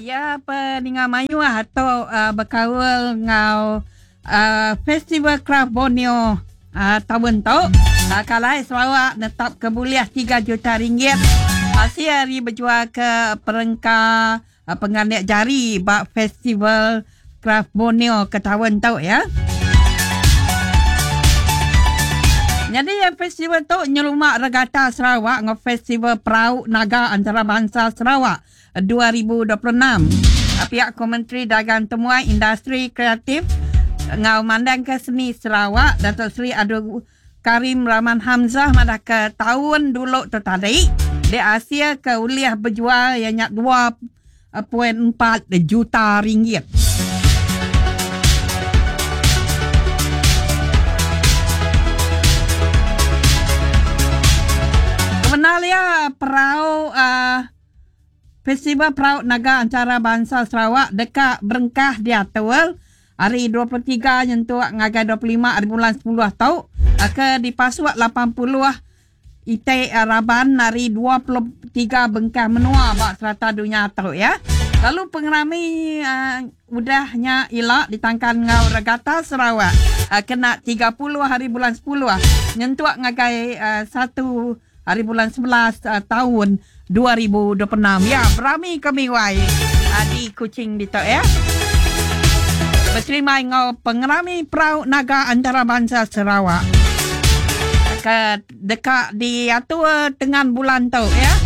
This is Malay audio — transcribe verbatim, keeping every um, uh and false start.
ya peningal mayu atau uh, berkawal ngau uh, Festival Craft Borneo uh, tahun tu. Uh, kalai Sarawak netap kebuliah tiga juta ringgit. Hasil hari berjual ke perengkar uh, penganiak jari bak Festival Craft Borneo ke tahun tu ya. Jadi yang festival tu nyelumak Regatta Sarawak dengan Festival Perahu Naga Antarabangsa Sarawak dua ribu dua puluh enam. Pihak Kementerian Dagang Temuan Industri Kreatif ngau mandang ke seni Sarawak Datuk Seri Abdul Karim Rahman Hamzah madah ke tahun dulu tu tadi di Asia ke uliah berjual yang nyak dua perpuluhan empat juta ringgit. Kebenalia perahu uh, Festival Perahu Naga Antarabangsa Sarawak dekat Berengkah diatur hari dua puluh tiga nyentuh ngagai dua puluh lima hari bulan sepuluh tau ke di Pasuat lapan puluh Itai Araban hari dua puluh tiga Bengkah Menua bak serata dunia tau ya. Lalu pengerami uh, udahnya ilak ditangkan ngau Regatta Sarawak uh, kena tiga puluh hari bulan sepuluh nyentuh ngagai uh, satu hari bulan sebelas uh, tahun dua ribu dua puluh enam. Ya, berami kami wai uh, di Kuching dito ya. Berterima ngau pengerami Perahu Naga Antarabangsa Sarawak ke dekat di atur dengan bulan tu ya.